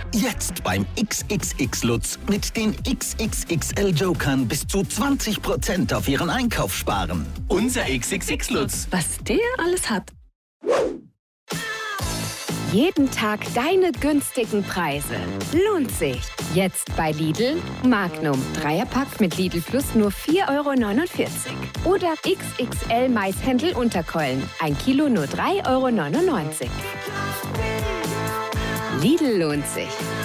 Jetzt beim XXX Lutz mit den XXXL Jokern bis zu 20% auf Ihren Einkauf sparen. Unser XXX Lutz. Was der alles hat. Jeden Tag deine günstigen Preise. Lohnt sich. Jetzt bei Lidl. Magnum. Dreierpack mit Lidl Plus nur 4,49 €. Oder XXL Maishändel Unterkeulen. 1 Kilo nur 3,99 €. Lidl lohnt sich.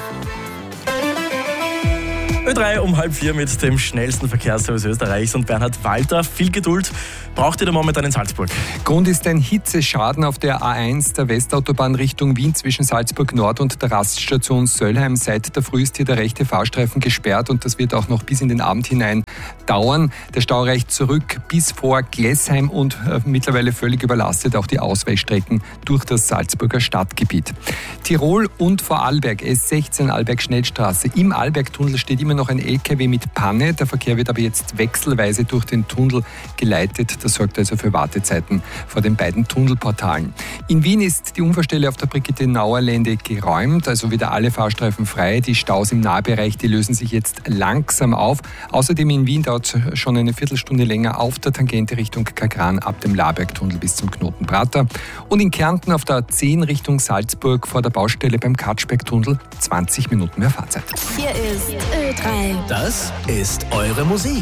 Ö3 um 3:30 mit dem schnellsten Verkehrsservice Österreichs und Bernhard Walter. Viel Geduld braucht ihr da momentan in Salzburg. Grund ist ein Hitzeschaden auf der A1 der Westautobahn Richtung Wien zwischen Salzburg Nord und der Raststation Söllheim. Seit der Früh ist hier der rechte Fahrstreifen gesperrt und das wird auch noch bis in den Abend hinein dauern. Der Stau reicht zurück bis vor Glessheim und mittlerweile völlig überlastet auch die Ausweichstrecken durch das Salzburger Stadtgebiet. Tirol und Vorarlberg, S16 Arlberg-Schnellstraße. Im Arlbergtunnel steht immer noch ein LKW mit Panne. Der Verkehr wird aber jetzt wechselweise durch den Tunnel geleitet. Das sorgt also für Wartezeiten vor den beiden Tunnelportalen. In Wien ist die Unfallstelle auf der Brigitte-Nauer-Lände geräumt, also wieder alle Fahrstreifen frei. Die Staus im Nahbereich, die lösen sich jetzt langsam auf. Außerdem in Wien dauert es schon eine Viertelstunde länger auf der Tangente Richtung Kagran ab dem Labergtunnel bis zum Knoten Prater. Und in Kärnten auf der A10 Richtung Salzburg vor der Baustelle beim Katschbergtunnel 20 Minuten mehr Fahrzeit. Hier ist Ö3. Das ist eure Musik.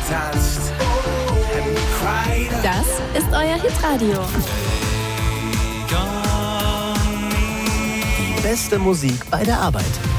Das ist euer Hitradio. Die beste Musik bei der Arbeit.